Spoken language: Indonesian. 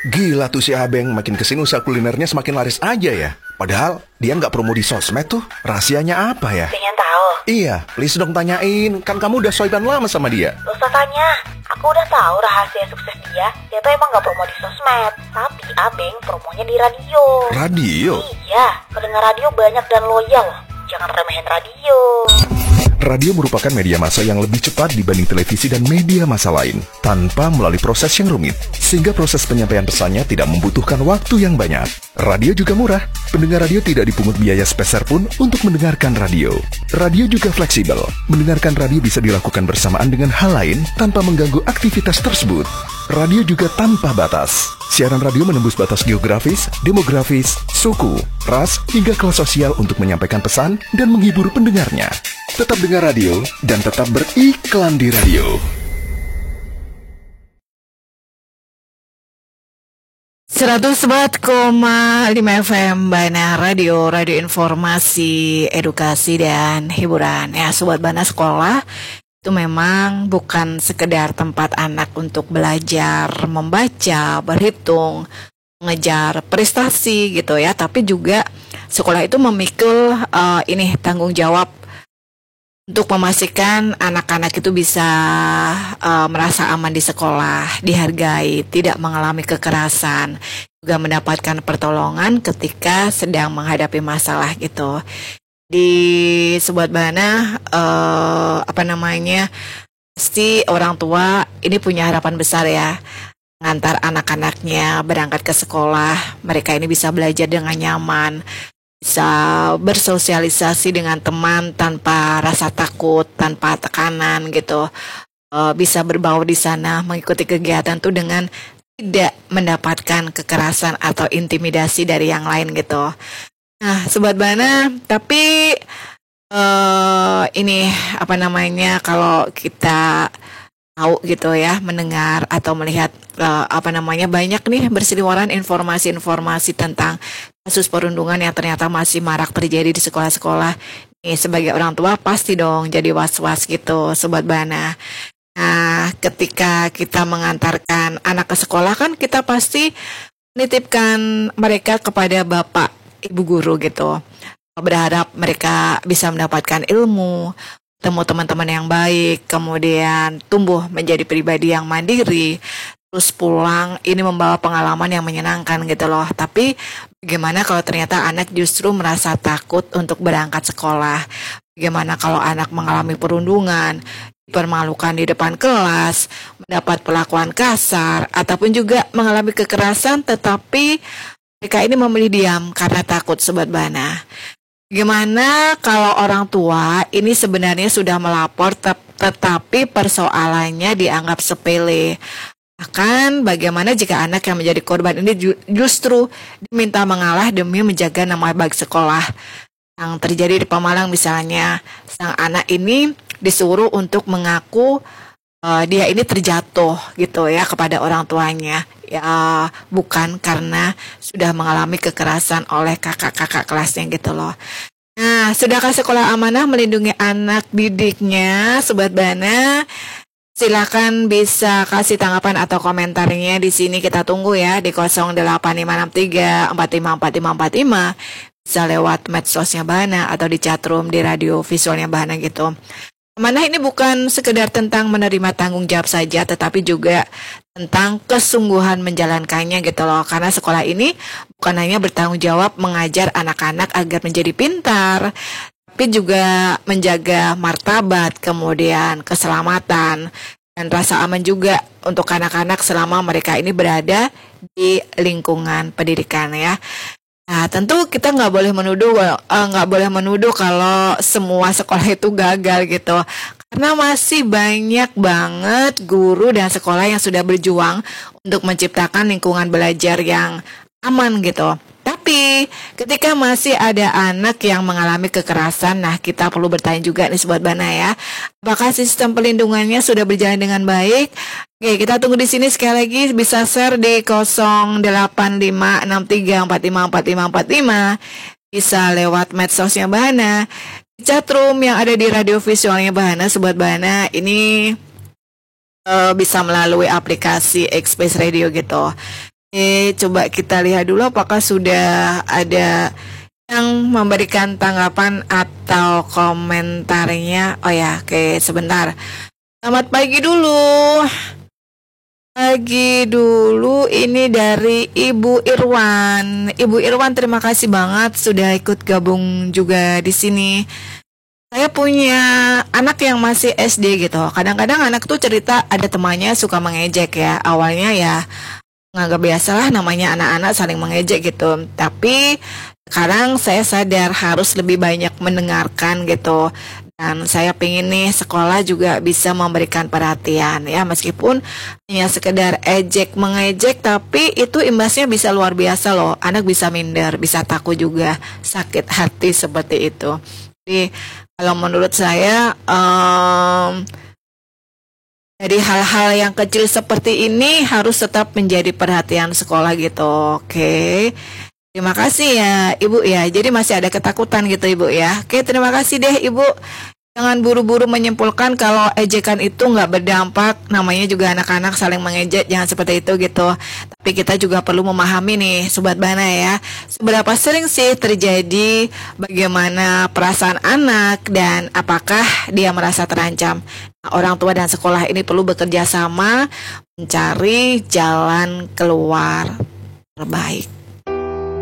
Gila tuh si Abeng, makin kesini usaha kulinernya semakin laris aja ya. Padahal dia nggak promo di sosmed tuh. Rahasianya apa ya? Pengen tahu? Iya, please dong tanyain. Kan kamu udah soiban lama sama dia. Gak usah tanya. Aku udah tahu rahasia sukses dia. Dia tuh emang gak promo di sosmed. Tapi Abeng promonya di radio. Radio? Iya, pendengar radio banyak dan loyal. Jangan remehin radio. Radio merupakan media massa yang lebih cepat dibanding televisi dan media massa lain, tanpa melalui proses yang rumit, sehingga proses penyampaian pesannya tidak membutuhkan waktu yang banyak. Radio juga murah, pendengar radio tidak dipungut biaya sepeser pun untuk mendengarkan radio. Radio juga fleksibel, mendengarkan radio bisa dilakukan bersamaan dengan hal lain tanpa mengganggu aktivitas tersebut. Radio juga tanpa batas. Siaran radio menembus batas geografis, demografis, suku, ras, hingga kelas sosial untuk menyampaikan pesan dan menghibur pendengarnya. Tetap dengar radio dan tetap beriklan di radio. 104,5 FM Bana Radio, radio informasi, edukasi dan hiburan. Ya, Sobat Bana Sekolah itu memang bukan sekedar tempat anak untuk belajar, membaca, berhitung, mengejar prestasi gitu ya, tapi juga sekolah itu memikul tanggung jawab untuk memastikan anak-anak itu bisa merasa aman di sekolah, dihargai, tidak mengalami kekerasan, juga mendapatkan pertolongan ketika sedang menghadapi masalah gitu. Di Sobat Bana, pasti orang tua ini punya harapan besar ya, mengantar anak-anaknya berangkat ke sekolah, mereka ini bisa belajar dengan nyaman, bisa bersosialisasi dengan teman tanpa rasa takut, tanpa tekanan gitu. Bisa berbaur di sana, mengikuti kegiatan tuh dengan tidak mendapatkan kekerasan atau intimidasi dari yang lain gitu. Nah, Sobat Bana, tapi kalau kita tahu gitu ya, mendengar atau melihat banyak nih berseliweran informasi-informasi tentang kasus perundungan yang ternyata masih marak terjadi di sekolah-sekolah. Nih, sebagai orang tua pasti dong jadi was-was gitu, Sobat Bana. Nah, ketika kita mengantarkan anak ke sekolah kan kita pasti menitipkan mereka kepada bapak, ibu guru gitu. Berharap mereka bisa mendapatkan ilmu, ketemu teman-teman yang baik, kemudian tumbuh menjadi pribadi yang mandiri, terus pulang ini membawa pengalaman yang menyenangkan gitu loh. Tapi bagaimana kalau ternyata anak justru merasa takut untuk berangkat sekolah? Bagaimana kalau anak mengalami perundungan, dipermalukan di depan kelas, mendapat perlakuan kasar, ataupun juga mengalami kekerasan tetapi mereka ini memilih diam karena takut, Sobat Bana? Gimana kalau orang tua ini sebenarnya sudah melapor tetapi persoalannya dianggap sepele? Bahkan bagaimana jika anak yang menjadi korban ini justru diminta mengalah demi menjaga nama baik sekolah? Yang terjadi di Pemalang misalnya, sang anak ini disuruh untuk mengaku dia ini terjatuh gitu ya kepada orang tuanya. Ya, bukan karena sudah mengalami kekerasan oleh kakak-kakak kelasnya gitu loh. Nah, sudahkah Sekolah Amanah melindungi anak didiknya, Sobat Bana? Silakan bisa kasih tanggapan atau komentarnya di sini, kita tunggu ya di 08563 454545. Bisa lewat medsosnya Bana atau di chatroom di radio visualnya Bana gitu. Amanah ini bukan sekedar tentang menerima tanggung jawab saja, tetapi juga tentang kesungguhan menjalankannya gitu loh. Karena sekolah ini bukan hanya bertanggung jawab mengajar anak-anak agar menjadi pintar, tapi juga menjaga martabat, kemudian keselamatan, dan rasa aman juga untuk anak-anak selama mereka ini berada di lingkungan pendidikan ya. Nah, tentu kita nggak boleh menuduh kalau semua sekolah itu gagal gitu, karena masih banyak banget guru dan sekolah yang sudah berjuang untuk menciptakan lingkungan belajar yang aman gitu. Tapi ketika masih ada anak yang mengalami kekerasan, nah kita perlu bertanya juga nih Sobat Bana ya, apakah sistem perlindungannya sudah berjalan dengan baik? Oke, kita tunggu di sini sekali lagi, bisa share di 08563454545, bisa lewat medsosnya Bana, di chatroom yang ada di radio visualnya Bana, Sobat Bana, ini bisa melalui aplikasi X-Space Radio gitu. Coba kita lihat dulu apakah sudah ada yang memberikan tanggapan atau komentarnya. Oh ya, oke, sebentar. Selamat pagi dulu. Pagi dulu, ini dari Ibu Irwan. Ibu Irwan, terima kasih banget sudah ikut gabung juga di sini. Saya punya anak yang masih SD gitu. Kadang-kadang anak tuh cerita ada temannya suka mengejek ya. Awalnya ya nganggap biasalah, namanya anak-anak saling mengejek gitu. Tapi sekarang saya sadar harus lebih banyak mendengarkan gitu. Dan saya pengen nih sekolah juga bisa memberikan perhatian ya, meskipun hanya sekedar ejek mengejek, tapi itu imbasnya bisa luar biasa loh. Anak bisa minder, bisa takut juga, sakit hati seperti itu. Jadi kalau menurut saya dari hal-hal yang kecil seperti ini harus tetap menjadi perhatian sekolah gitu. Oke. Terima kasih ya Ibu ya. Jadi masih ada ketakutan gitu Ibu ya. Oke, terima kasih deh Ibu. Jangan buru-buru menyimpulkan kalau ejekan itu nggak berdampak. Namanya juga anak-anak saling mengejek, jangan seperti itu gitu. Tapi kita juga perlu memahami nih Sobat Bana ya, seberapa sering sih terjadi, bagaimana perasaan anak, dan apakah dia merasa terancam. Nah, orang tua dan sekolah ini perlu bekerja sama mencari jalan keluar terbaik.